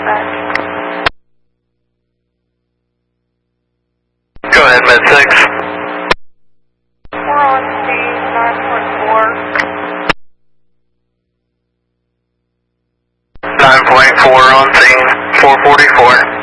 Go ahead, Med 6. We're on scene, 9.4. 9.4 on scene, 444.